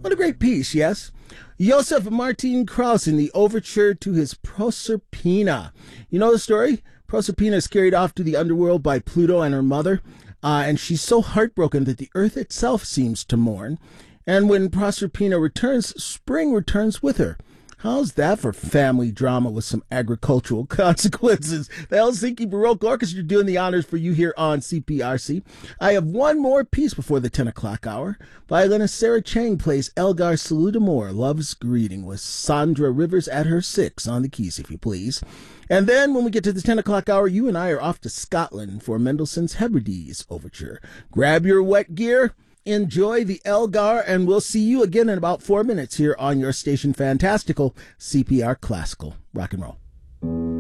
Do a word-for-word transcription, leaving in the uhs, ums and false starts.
What a great piece, yes? Joseph Martin Krauss in the overture to his Proserpina. You know the story? Proserpina is carried off to the underworld by Pluto and her mother, uh, and she's so heartbroken that the earth itself seems to mourn. And when Proserpina returns, spring returns with her. How's that for family drama with some agricultural consequences? The Helsinki Baroque Orchestra doing the honors for you here on C P R C. I have one more piece before the ten o'clock hour. Violinist Sarah Chang plays Elgar Salutamour, Love's Greeting, with Sandra Rivers at her six on the keys, if you please. And then when we get to the ten o'clock hour, you and I are off to Scotland for Mendelssohn's Hebrides Overture. Grab your wet gear. Enjoy the Elgar, and we'll see you again in about four minutes here on your station Fantastical C P R Classical Rock and Roll.